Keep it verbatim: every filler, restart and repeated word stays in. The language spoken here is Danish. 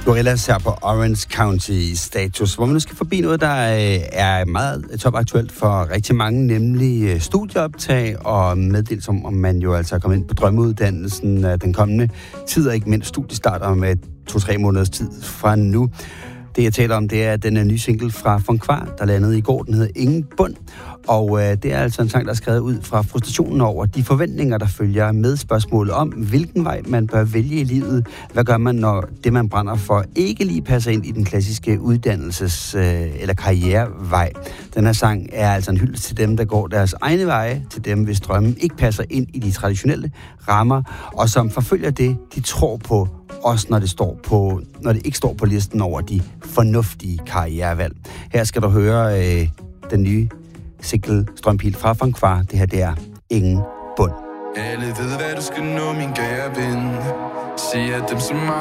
Gorillaz her på Orange County Status, hvor man nu skal forbi noget, der er meget topaktuelt for rigtig mange, nemlig studieoptag og meddelelse om, om man jo altså er kommet ind på drømmeuddannelsen den kommende tid, og ikke mindst studiestart om to-tre måneders tid fra nu. Det, jeg taler om, det er den nye single fra Funkvar, der landede i går. Den hedder Ingen Bund. Og øh, det er altså en sang, der er skrevet ud fra frustrationen over de forventninger, der følger med spørgsmålet om, hvilken vej man bør vælge i livet. Hvad gør man, når det, man brænder for, ikke lige passer ind i den klassiske uddannelses- øh, eller karrierevej? Den her sang er altså en hyldest til dem, der går deres egne veje, til dem, hvis drømmen ikke passer ind i de traditionelle rammer, og som forfølger det, de tror på, også når det, står på, når det ikke står på listen over de fornuftige karrierevalg. Her skal du høre øh, den nye single Strømpil fra Funkvar. Det her, det er Ingen Bund. Alle ved, hvad du skal nå, min kære ven. Sig at dem som mig